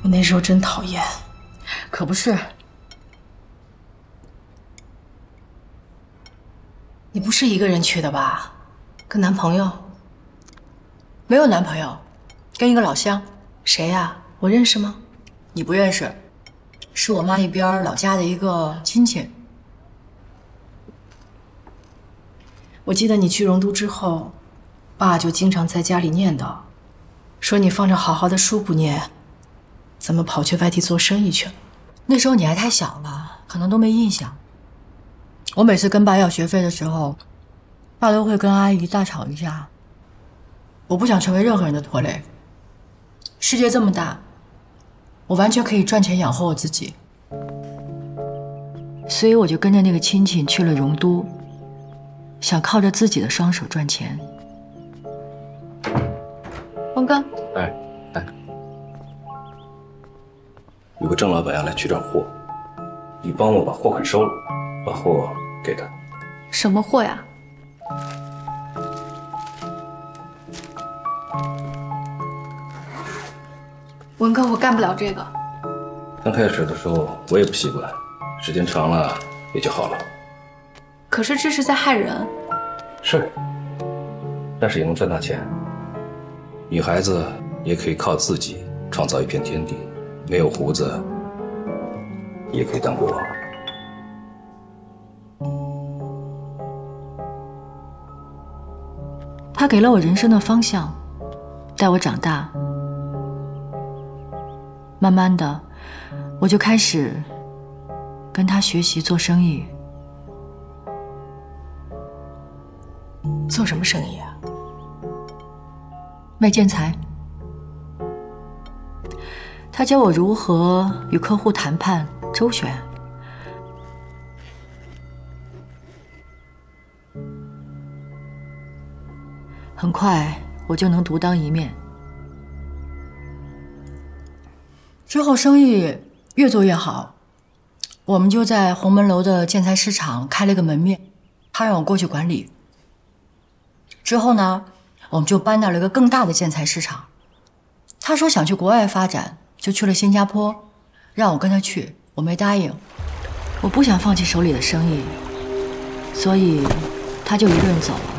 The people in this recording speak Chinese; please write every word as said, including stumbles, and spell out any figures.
我那时候真讨厌。 可不是。 你不是一个人去的吧？跟男朋友？ 没有男朋友，跟一个老乡。 谁呀？我认识吗？ 你不认识，是我妈那边老家的一个亲戚。 我记得你去荣都之后，爸就经常在家里念叨，说你放着好好的书不念，怎么跑去外地做生意去了？ 那时候你还太小了，可能都没印象。我每次跟爸要学费的时候，爸都会跟阿姨大吵一架。我不想成为任何人的拖累。世界这么大，我完全可以赚钱养活我自己。所以我就跟着那个亲戚去了荣都，想靠着自己的双手赚钱。 王哥， 哎，哎，有个郑老板要来取转货，你帮我把货款收了，把货给他。 什么货呀？文哥，我干不了这个。 刚开始的时候我也不习惯，时间长了也就好了。 可是这是在害人。 是，但是也能赚大钱。女孩子也可以靠自己创造一片天地，没有胡子也可以当国王。 他给了我人生的方向，带我长大。慢慢的，我就开始跟他学习做生意。 做什么生意啊？ 卖建材。他教我如何与客户谈判周旋。很快我就能独当一面。之后生意越做越好，我们就在鸿门楼的建材市场开了一个门面，他让我过去管理。之后呢，我们就搬到了一个更大的建材市场。他说想去国外发展，就去了新加坡，让我跟他去，我没答应。我不想放弃手里的生意，所以他就一个人走了。